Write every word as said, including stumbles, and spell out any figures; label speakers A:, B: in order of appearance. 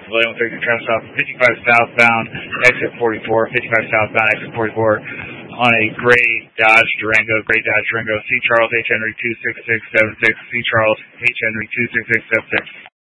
A: William Victor Travel Stop, fifty-five southbound, exit forty-four, fifty-five southbound, exit forty-four, on a gray Dodge Durango, gray Dodge Durango, C. Charles H. Henry two six six seven six, C. Charles H. Henry two six six seven six.